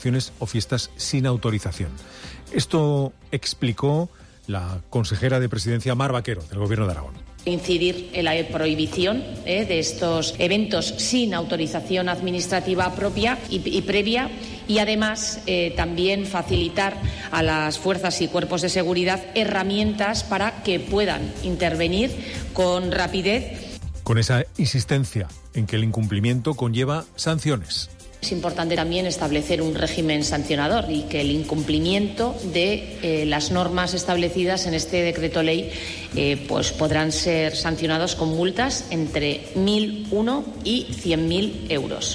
o fiestas sin autorización. Esto explicó la consejera de Presidencia, Mar Vaquero, del Gobierno de Aragón. Incidir en la prohibición de estos eventos sin autorización administrativa propia y previa, y además también facilitar a las fuerzas y cuerpos de seguridad herramientas para que puedan intervenir con rapidez. Con esa insistencia en que el incumplimiento conlleva sanciones. Es importante también establecer un régimen sancionador y que el incumplimiento de las normas establecidas en este decreto ley pues podrán ser sancionados con multas entre 1.001 y 100.000 euros.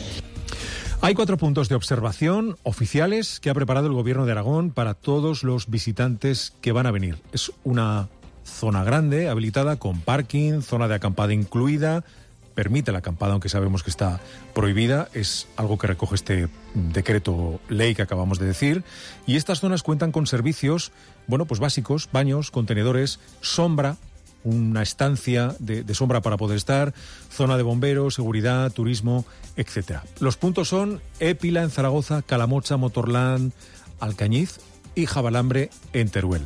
Hay 4 puntos de observación oficiales que ha preparado el Gobierno de Aragón para todos los visitantes que van a venir. Es una zona grande, habilitada con parking, zona de acampada incluida. Permite la acampada, aunque sabemos que está prohibida. Es algo que recoge este decreto ley que acabamos de decir. Y estas zonas cuentan con servicios, pues básicos: baños, contenedores, sombra, una estancia de sombra para poder estar, zona de bomberos, seguridad, turismo, etc. Los puntos son Épila en Zaragoza, Calamocha, Motorland, Alcañiz y Jabalambre en Teruel.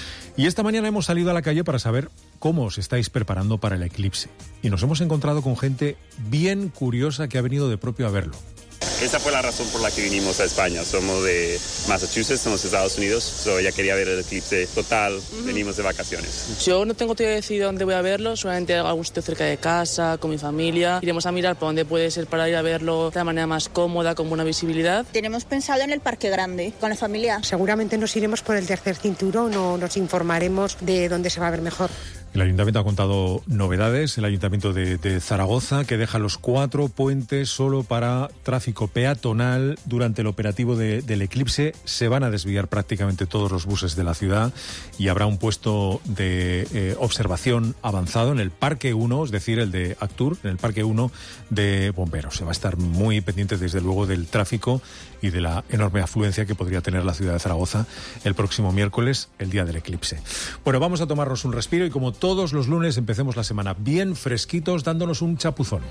Y esta mañana hemos salido a la calle para saber cómo os estáis preparando para el eclipse. Y nos hemos encontrado con gente bien curiosa que ha venido de propio a verlo. Esa fue la razón por la que vinimos a España. Somos de Massachusetts, en los Estados Unidos. Ya quería ver el eclipse total. Venimos de vacaciones. Yo no tengo todavía decidido dónde voy a verlo. Solamente algún sitio cerca de casa, con mi familia. Iremos a mirar por dónde puede ser para ir a verlo de la manera más cómoda, con buena visibilidad. Tenemos pensado en el Parque Grande, con la familia. Seguramente nos iremos por el tercer cinturón o nos informaremos de dónde se va a ver mejor. El Ayuntamiento ha contado novedades. El Ayuntamiento de Zaragoza, que deja los 4 puentes solo para tráfico peatonal durante el operativo del eclipse. Se van a desviar prácticamente todos los buses de la ciudad y habrá un puesto de observación avanzado en el Parque 1, es decir, el de Actur, en el Parque 1 de bomberos. Se va a estar muy pendiente, desde luego, del tráfico y de la enorme afluencia que podría tener la ciudad de Zaragoza el próximo miércoles, el día del eclipse. Bueno, vamos a tomarnos un respiro y, como todos los lunes, empecemos la semana bien fresquitos, dándonos un chapuzón.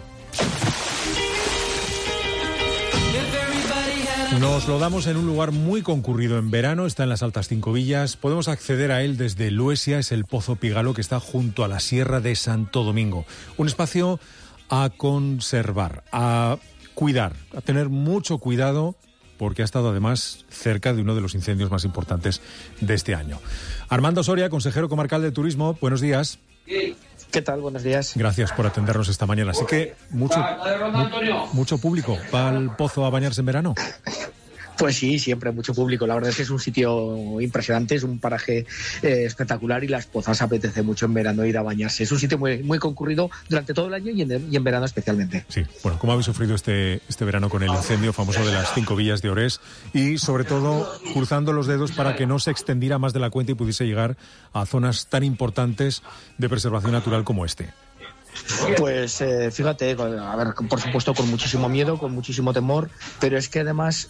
Nos lo damos en un lugar muy concurrido en verano, está en las Altas Cinco Villas. Podemos acceder a él desde Luesia, es el Pozo Pigalo, que está junto a la Sierra de Santo Domingo. Un espacio a conservar, a cuidar, a tener mucho cuidado, porque ha estado además cerca de uno de los incendios más importantes de este año. Armando Soria, consejero comarcal de Turismo, buenos días. ¿Qué tal? Buenos días. Gracias por atendernos esta mañana. Así que mucho público va al pozo a bañarse en verano. Pues sí, siempre mucho público. La verdad es que es un sitio impresionante, es un paraje espectacular y las pozas apetece mucho en verano ir a bañarse. Es un sitio muy, muy concurrido durante todo el año y en verano especialmente. Sí, bueno, ¿cómo habéis sufrido este verano con el incendio famoso de las 5 villas de Orés? Y sobre todo, cruzando los dedos para que no se extendiera más de la cuenta y pudiese llegar a zonas tan importantes de preservación natural como este. Pues fíjate, a ver, por supuesto con muchísimo miedo, con muchísimo temor, pero es que además,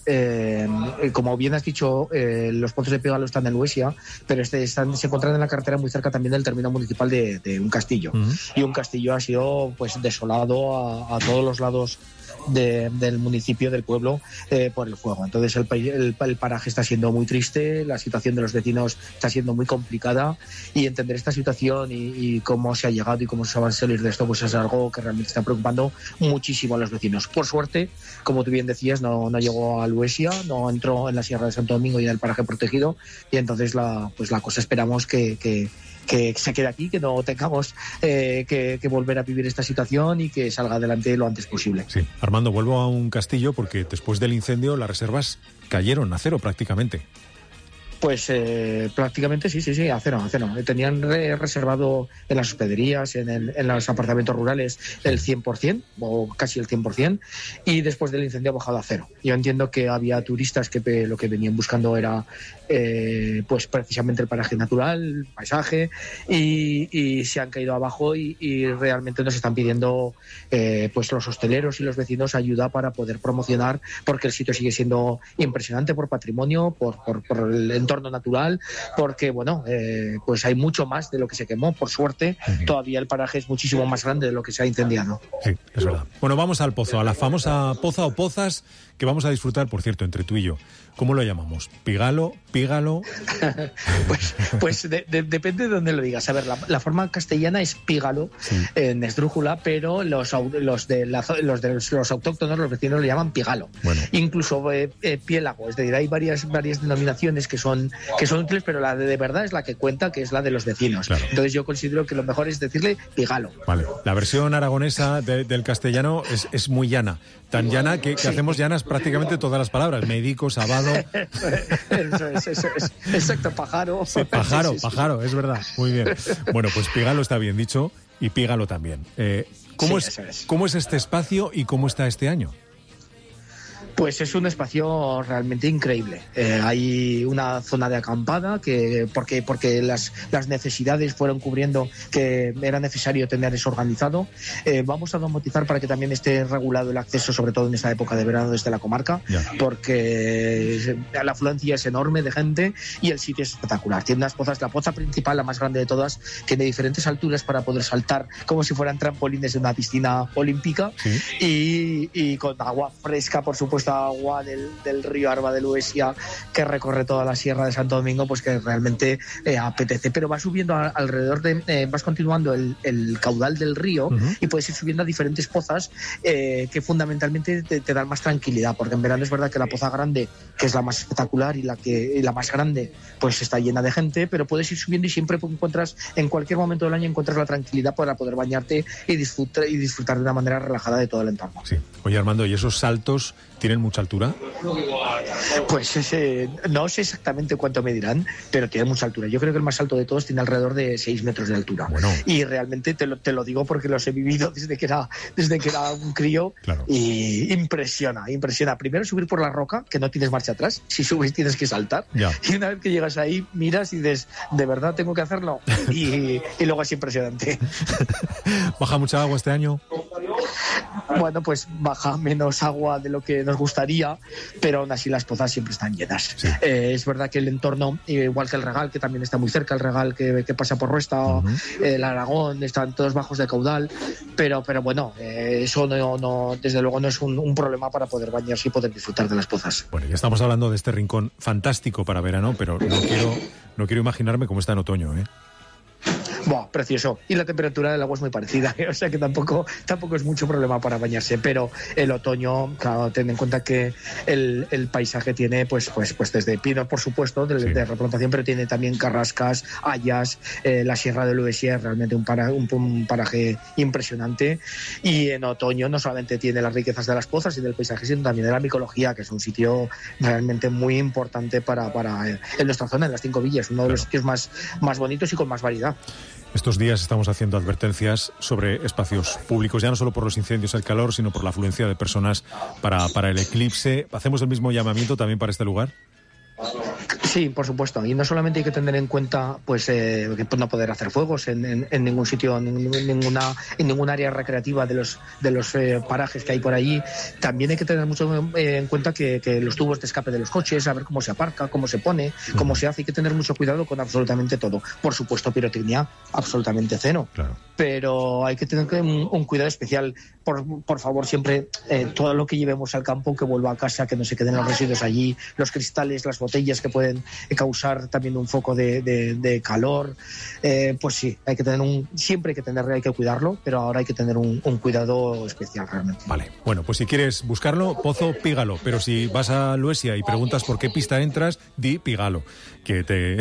como bien has dicho, los pozos de Pigalo están en Luesia, pero se encuentran en la carretera muy cerca también del término municipal de un castillo. Y un castillo ha sido pues desolado a todos los lados del municipio, del pueblo, por el fuego. Entonces el paraje está siendo muy triste, la situación de los vecinos está siendo muy complicada, y entender esta situación y cómo se ha llegado y cómo se va a salir de esto, pues es algo que realmente está preocupando muchísimo a los vecinos. Por suerte, como tú bien decías, no llegó a Luesia, no entró en la Sierra de Santo Domingo y en el paraje protegido, y entonces la cosa esperamos que se quede aquí, que no tengamos que volver a vivir esta situación y que salga adelante lo antes posible. Sí. Armando, vuelvo a un castillo porque después del incendio las reservas cayeron a cero prácticamente. Pues prácticamente sí, a cero. Tenían reservado en las hospederías, en los apartamentos rurales, el 100%, o casi el 100%, y después del incendio ha bajado a cero. Yo entiendo que había turistas que lo que venían buscando era pues precisamente el paraje natural, el paisaje, y se han caído abajo y realmente nos están pidiendo pues los hosteleros y los vecinos ayuda para poder promocionar, porque el sitio sigue siendo impresionante por patrimonio, por el entorno natural, porque pues hay mucho más de lo que se quemó. Por suerte, todavía el paraje es muchísimo más grande de lo que se ha incendiado. Sí, es verdad. Bueno, vamos al pozo, a la famosa poza o pozas que vamos a disfrutar, por cierto, entre tú y yo, ¿Cómo lo llamamos? ¿Pígalo? ¿Pígalo? Pues depende de dónde lo digas. A ver, la forma castellana es pígalo, en esdrújula, pero los autóctonos, los vecinos, lo llaman pígalo. Bueno. Incluso piélago, es decir, hay varias denominaciones que son útiles, pero la de verdad es la que cuenta, que es la de los vecinos. Claro. Entonces yo considero que lo mejor es decirle pígalo. Vale. La versión aragonesa del castellano es muy llana. Tan llana que hacemos llanas prácticamente todas las palabras. Médico, sábado. Eso es. Exacto, pájaro. Sí, pájaro, es verdad. Muy bien. Bueno, pues pígalo está bien dicho y pígalo también. ¿Cómo es este espacio y cómo está este año? Pues es un espacio realmente increíble. Hay una zona de acampada porque las necesidades fueron cubriendo que era necesario tener eso organizado. Vamos a domotizar para que también esté regulado el acceso, sobre todo en esta época de verano desde la comarca, porque la afluencia es enorme de gente y el sitio es espectacular. Tiene unas pozas, la poza principal, la más grande de todas, tiene diferentes alturas para poder saltar como si fueran trampolines de una piscina olímpica, y con agua fresca, por supuesto, agua del río Arba de Luesia, que recorre toda la sierra de Santo Domingo, pues que realmente apetece. Pero va subiendo alrededor vas continuando el caudal del río, y puedes ir subiendo a diferentes pozas que fundamentalmente te dan más tranquilidad, porque en verano es verdad que la poza grande, que es la más espectacular y la más grande, pues está llena de gente, pero puedes ir subiendo y siempre encuentras, en cualquier momento del año encuentras la tranquilidad para poder bañarte y disfrutar de una manera relajada de todo el entorno. Sí. Oye, Armando, ¿y esos saltos tienen mucha altura? Pues no sé exactamente cuánto medirán, pero tienen mucha altura. Yo creo que el más alto de todos tiene alrededor de 6 metros de altura. Bueno. Y realmente te lo digo porque los he vivido desde que era un crío. Claro. Y impresiona. Primero subir por la roca, que no tienes marcha atrás. Si subes tienes que saltar. Ya. Y una vez que llegas ahí, miras y dices, ¿de verdad tengo que hacerlo? Y luego es impresionante. ¿Baja mucha agua este año? Bueno, pues baja menos agua de lo que nos gustaría, pero aún así las pozas siempre están llenas. Sí. Es verdad que el entorno, igual que el Regal, que también está muy cerca, el Regal que pasa por Ruesta, el Aragón, están todos bajos de caudal, pero bueno, eso no, desde luego no es un problema para poder bañarse y poder disfrutar de las pozas. Bueno, ya estamos hablando de este rincón fantástico para verano, pero no quiero imaginarme cómo está en otoño, ¿eh? Buah, precioso. Y la temperatura del agua es muy parecida, o sea que tampoco es mucho problema para bañarse, pero el otoño, claro, ten en cuenta que el paisaje tiene pues desde pinos, por supuesto, de replantación, pero tiene también carrascas, hayas, la Sierra de Luesia, realmente un paraje impresionante. Y en otoño no solamente tiene las riquezas de las pozas y del paisaje, sino también de la micología, que es un sitio realmente muy importante para en nuestra zona, en las 5 villas, uno de los sitios más bonitos y con más variedad. Estos días estamos haciendo advertencias sobre espacios públicos, ya no solo por los incendios, el calor, sino por la afluencia de personas para el eclipse. ¿Hacemos el mismo llamamiento también para este lugar? Sí, por supuesto. Y no solamente hay que tener en cuenta que no poder hacer fuegos en ningún sitio, en ningún área recreativa de los parajes que hay por allí. También hay que tener mucho en cuenta que los tubos de escape de los coches, saber cómo se aparca, cómo se pone, cómo se hace. Hay que tener mucho cuidado con absolutamente todo. Por supuesto, pirotecnia, absolutamente cero. Claro. Pero hay que tener un cuidado especial. Por favor, siempre todo lo que llevemos al campo, que vuelva a casa, que no se queden los residuos allí, los cristales, las botellas que pueden causar también un foco de calor. Pues sí, hay que cuidarlo, pero ahora hay que tener un cuidado especial realmente. Vale, bueno, pues si quieres buscarlo, Pozo Pígalo, pero si vas a Luesia y preguntas por qué pista entras, di Pígalo, que te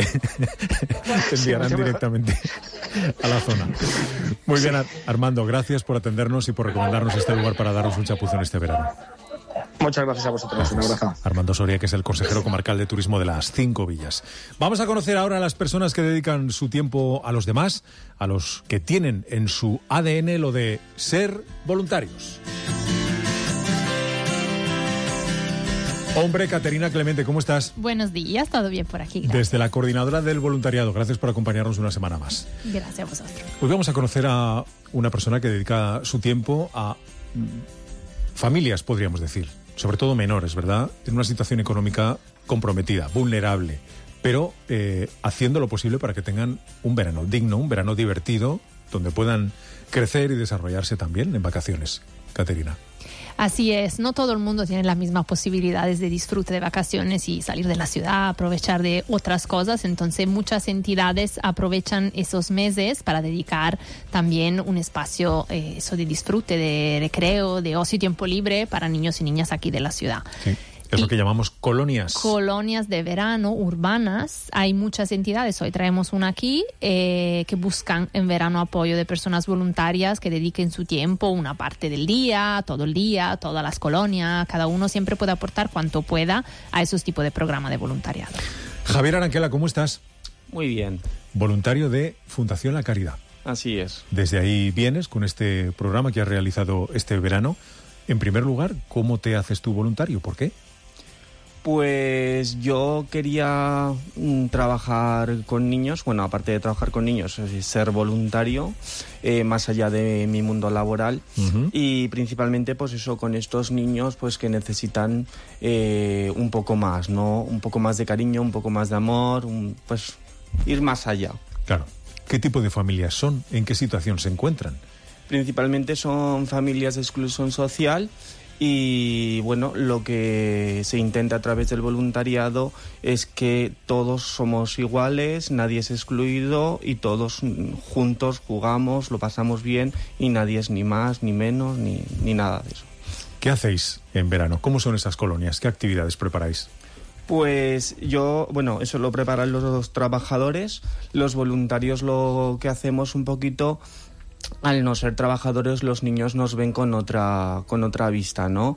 enviarán directamente a la zona. Muy bien, Armando, gracias por atendernos y por recomendarnos este lugar para darnos un chapuzón este verano. Muchas gracias a vosotros. Gracias. Un abrazo. Armando Soria, que es el consejero comarcal de turismo de las 5 villas. Vamos a conocer ahora a las personas que dedican su tiempo a los demás, a los que tienen en su ADN lo de ser voluntarios. Hombre, Caterina Clemente, ¿cómo estás? Buenos días, todo bien por aquí. Gracias. Desde la Coordinadora del Voluntariado, gracias por acompañarnos una semana más. Gracias a vosotros. Hoy vamos a conocer a una persona que dedica su tiempo a familias, podríamos decir, sobre todo menores, ¿verdad? En una situación económica comprometida, vulnerable, pero haciendo lo posible para que tengan un verano digno, un verano divertido, donde puedan crecer y desarrollarse también en vacaciones. Caterina. Así es, no todo el mundo tiene las mismas posibilidades de disfrute de vacaciones y salir de la ciudad, aprovechar de otras cosas, entonces muchas entidades aprovechan esos meses para dedicar también un espacio eso de disfrute, de recreo, de ocio y tiempo libre para niños y niñas aquí de la ciudad. Sí. Es lo que llamamos colonias. Colonias de verano urbanas. Hay muchas entidades, hoy traemos una aquí, que buscan en verano apoyo de personas voluntarias que dediquen su tiempo, una parte del día, todas las colonias. Cada uno siempre puede aportar cuanto pueda a esos tipos de programas de voluntariado. Javier Aranquela, ¿cómo estás? Muy bien. Voluntario de Fundación La Caridad. Así es. Desde ahí vienes con este programa que has realizado este verano. En primer lugar, ¿cómo te haces tú voluntario? ¿Por qué? Pues yo quería trabajar con niños, bueno, aparte de trabajar con niños, ser voluntario, más allá de mi mundo laboral, y principalmente pues eso, con estos niños pues que necesitan un poco más, ¿no? Un poco más de cariño, un poco más de amor, pues ir más allá. Claro. ¿Qué tipo de familias son? ¿En qué situación se encuentran? Principalmente son familias de exclusión social. Y bueno, lo que se intenta a través del voluntariado es que todos somos iguales, nadie es excluido y todos juntos jugamos, lo pasamos bien y nadie es ni más, ni menos, ni nada de eso. ¿Qué hacéis en verano? ¿Cómo son esas colonias? ¿Qué actividades preparáis? Pues eso lo preparan los trabajadores. Los voluntarios lo que hacemos un poquito... Al no ser trabajadores, los niños nos ven con otra vista, ¿no?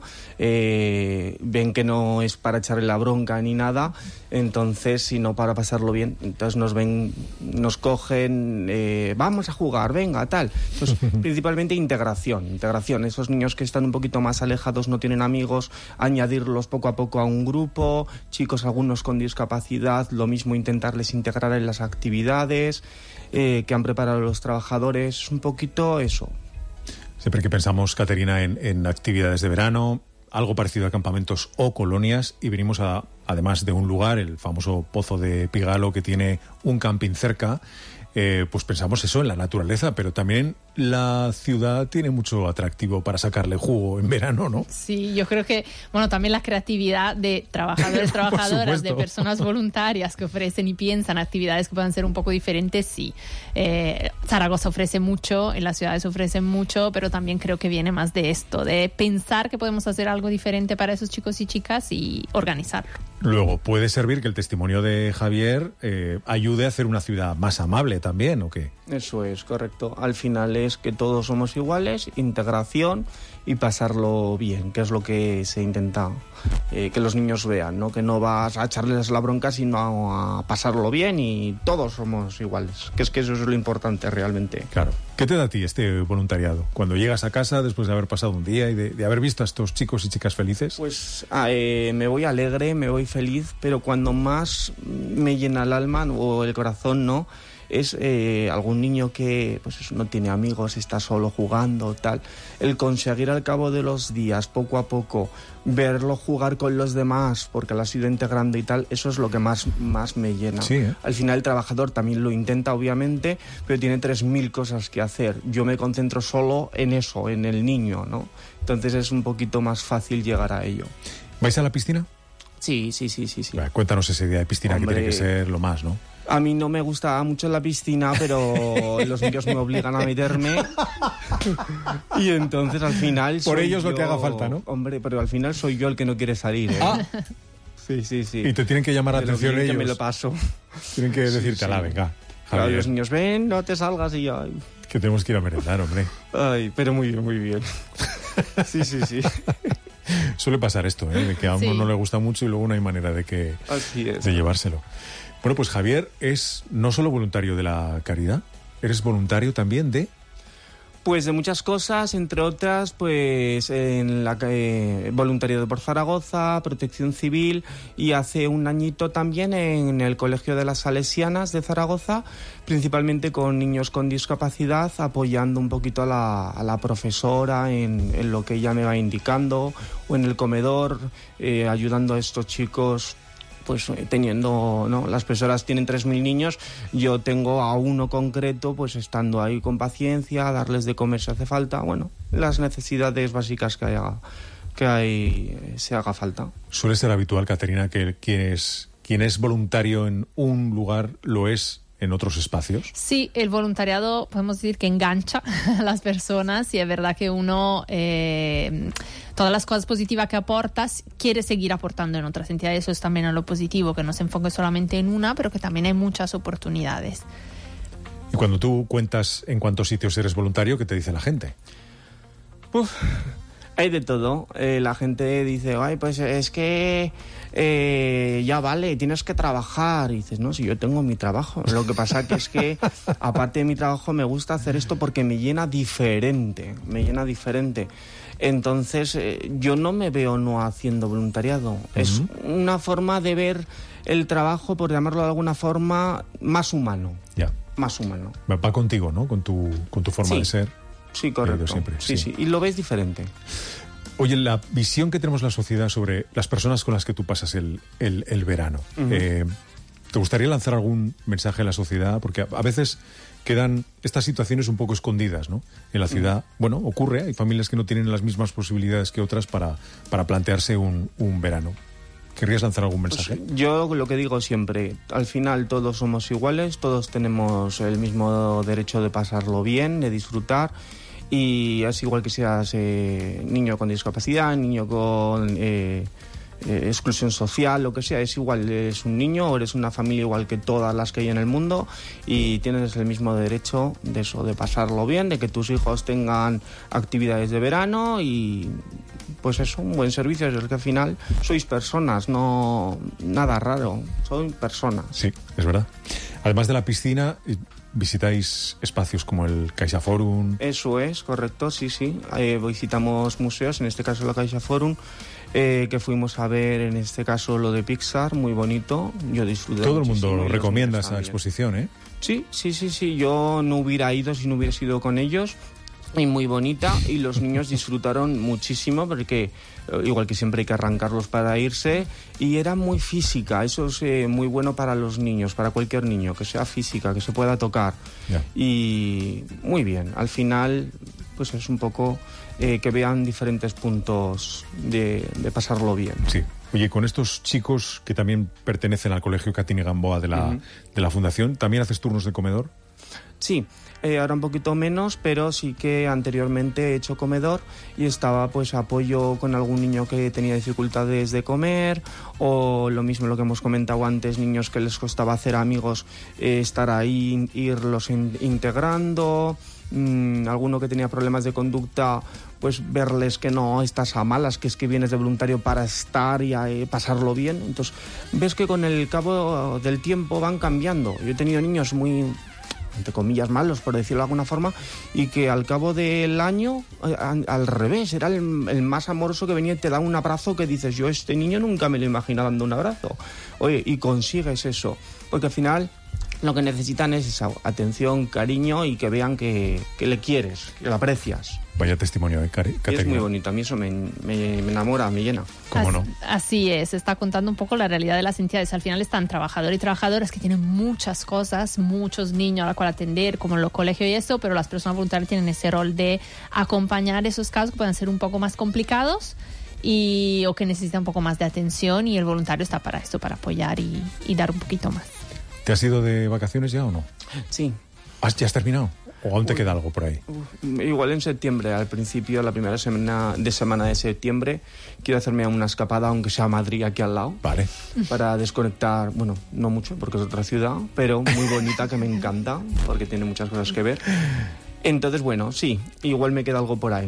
Ven que no es para echarle la bronca ni nada, entonces, sino para pasarlo bien. Entonces nos ven, nos cogen, vamos a jugar, venga, tal. Entonces, principalmente integración. Esos niños que están un poquito más alejados, no tienen amigos, añadirlos poco a poco a un grupo, chicos algunos con discapacidad, lo mismo intentarles integrar en las actividades que han preparado los trabajadores, un poquito eso. Siempre que pensamos, Caterina, en actividades de verano, algo parecido a campamentos o colonias, y venimos además de un lugar, el famoso Pozo de Pigalo, que tiene un camping cerca, pues pensamos eso en la naturaleza, pero también la ciudad tiene mucho atractivo para sacarle jugo en verano, ¿no? Sí, yo creo que, también la creatividad de trabajadores, trabajadoras, de personas voluntarias que ofrecen y piensan actividades que puedan ser un poco diferentes, sí. Zaragoza ofrece mucho, en las ciudades ofrecen mucho, pero también creo que viene más de esto, de pensar que podemos hacer algo diferente para esos chicos y chicas y organizarlo. Luego, puede servir que el testimonio de Javier ayude a hacer una ciudad más amable también, ¿o qué? Eso es, correcto. Al final es que todos somos iguales, integración y pasarlo bien, que es lo que se intenta que los niños vean, ¿no? Que no vas a echarles la bronca, sino a pasarlo bien y todos somos iguales, que eso es lo importante realmente. Claro. ¿Qué te da a ti este voluntariado? Cuando llegas a casa después de haber pasado un día y de haber visto a estos chicos y chicas felices. Pues me voy alegre, me voy feliz, pero cuando más me llena el alma o el corazón, ¿no?, es algún niño que pues no tiene amigos, está solo jugando, tal. El conseguir al cabo de los días, poco a poco, verlo jugar con los demás, porque lo has ido integrando y tal, eso es lo que más me llena. Sí, ¿eh? Al final el trabajador también lo intenta, obviamente, pero tiene 3.000 cosas que hacer. Yo me concentro solo en eso, en el niño, ¿no? Entonces es un poquito más fácil llegar a ello. ¿Vais a la piscina? Sí. Vale, cuéntanos esa idea de piscina. Hombre, que tiene que ser lo más, ¿no? A mí no me gusta mucho la piscina, pero los niños me obligan a meterme. Y entonces al final por ellos lo que haga falta, ¿no? Hombre, pero al final soy yo el que no quiere salir, ¿eh? Ah. Sí. Y te tienen que llamar la atención ellos. Que me lo paso. Tienen que decirte, ala, venga. Claro, los niños, ven, no te salgas y yo... Ay. Que tenemos que ir a merendar, hombre. Ay, pero muy bien. Sí. Suele pasar esto, de que a uno no le gusta mucho y luego no hay manera de llevárselo. Bueno, pues Javier es no solo voluntario de la caridad, eres voluntario también de... Pues de muchas cosas, entre otras, pues en la voluntariado por Zaragoza, Protección Civil, y hace un añito también en el Colegio de las Salesianas de Zaragoza, principalmente con niños con discapacidad, apoyando un poquito a la profesora en lo que ella me va indicando, o en el comedor, ayudando a estos chicos. Pues teniendo, ¿no? Las profesoras tienen 3.000 niños, yo tengo a uno concreto, pues estando ahí con paciencia, darles de comer si hace falta, bueno, las necesidades básicas que haya se haga falta. Suele ser habitual, Caterina, que quien es voluntario en un lugar lo es en otros espacios. Sí, el voluntariado podemos decir que engancha a las personas y es verdad que uno todas las cosas positivas que aportas quiere seguir aportando en otras entidades. Eso es también lo positivo, que no se enfoque solamente en una, pero que también hay muchas oportunidades. Y cuando tú cuentas en cuántos sitios eres voluntario, ¿qué te dice la gente? Hay de todo. La gente dice, ay, pues es que ya vale, tienes que trabajar. Y dices, no, si yo tengo mi trabajo. Lo que pasa que es que, aparte de mi trabajo, me gusta hacer esto porque me llena diferente. Entonces, yo no me veo no haciendo voluntariado. Es una forma de ver el trabajo, por llamarlo de alguna forma, más humano. Ya. Más humano. Va contigo, ¿no? Con tu forma de ser. Sí, correcto. Siempre, sí. Y lo ves diferente. Oye, la visión que tenemos la sociedad sobre las personas con las que tú pasas el verano. ¿Te gustaría lanzar algún mensaje a la sociedad? Porque a veces quedan estas situaciones un poco escondidas, ¿no? En la ciudad, bueno, ocurre, hay familias que no tienen las mismas posibilidades que otras para plantearse un verano. ¿Querrías lanzar algún mensaje? Pues yo lo que digo siempre, al final todos somos iguales, todos tenemos el mismo derecho de pasarlo bien, de disfrutar, y es igual que seas niño con discapacidad, niño con exclusión social, lo que sea, es igual, eres un niño o eres una familia igual que todas las que hay en el mundo y tienes el mismo derecho de eso, de pasarlo bien, de que tus hijos tengan actividades de verano y pues eso, un buen servicio, es que al final sois personas, no nada raro, son personas. Sí, es verdad. Además de la piscina, visitáis espacios como el CaixaForum. Eso es, correcto, sí. Visitamos museos, en este caso la CaixaForum, que fuimos a ver, en este caso, lo de Pixar, muy bonito. Yo disfruté. Todo el mundo recomienda esa exposición, ¿eh? Sí. Yo no hubiera ido si no hubiera sido con ellos. Y muy bonita, y los niños disfrutaron muchísimo porque igual que siempre hay que arrancarlos para irse, y era muy física, eso es muy bueno para los niños, para cualquier niño, que sea física, que se pueda tocar. Yeah. Y muy bien, al final pues es un poco que vean diferentes puntos de pasarlo bien. Sí. Oye, con estos chicos que también pertenecen al Colegio Catini Gamboa de la Fundación, ¿también haces turnos de comedor? Sí, ahora un poquito menos, pero sí que anteriormente he hecho comedor y estaba pues apoyo con algún niño que tenía dificultades de comer, o lo mismo lo que hemos comentado antes, niños que les costaba hacer amigos, estar ahí, irlos integrando, alguno que tenía problemas de conducta, pues verles que no estás a malas, que es que vienes de voluntario para estar y pasarlo bien. Entonces ves que con el cabo del tiempo van cambiando. Yo he tenido niños muy, entre comillas, malos, por decirlo de alguna forma, y que al cabo del año, al revés, era el más amoroso, que venía y te da un abrazo que dices, yo este niño nunca me lo imaginaba dando un abrazo. Oye, y consigues eso, porque al final lo que necesitan es esa atención, cariño, y que vean que le quieres, que lo aprecias. Vaya testimonio de Caterina. Es muy bonito, a mí eso me enamora, me llena. ¿Cómo no? Así es, está contando un poco la realidad de las entidades. Al final están trabajadores y trabajadoras que tienen muchas cosas, muchos niños a los cuales atender, como en los colegios y eso, pero las personas voluntarias tienen ese rol de acompañar esos casos que pueden ser un poco más complicados o que necesitan un poco más de atención, y el voluntario está para esto, para apoyar y dar un poquito más. ¿Te has ido de vacaciones ya o no? Sí. ¿Ya has terminado? ¿O aún te queda algo por ahí? Igual en septiembre, al principio, la primera semana de septiembre, quiero hacerme una escapada, aunque sea a Madrid, aquí al lado. Vale. Para desconectar, bueno, no mucho, porque es otra ciudad, pero muy bonita, que me encanta, porque tiene muchas cosas que ver. Entonces, bueno, sí, igual me queda algo por ahí.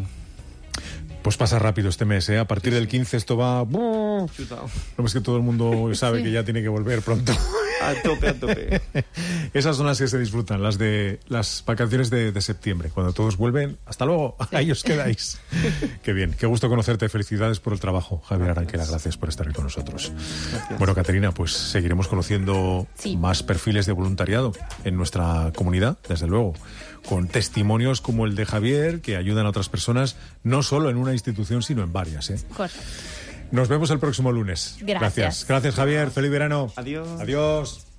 Pues pasa rápido este mes, ¿eh? A partir del 15 esto va... No, es que todo el mundo sabe que ya tiene que volver pronto. A tope. Esas son las que se disfrutan, las de las vacaciones de septiembre, cuando todos vuelven. Hasta luego, ahí os quedáis. Qué bien, qué gusto conocerte. Felicidades por el trabajo, Javier Aranquela. Gracias por estar aquí con nosotros. Gracias. Bueno, Caterina, pues seguiremos conociendo más perfiles de voluntariado en nuestra comunidad, desde luego, con testimonios como el de Javier, que ayudan a otras personas, no solo en una institución, sino en varias, ¿eh? Correcto. Nos vemos el próximo lunes. Gracias. Gracias, Javier. Feliz verano. Adiós. Adiós.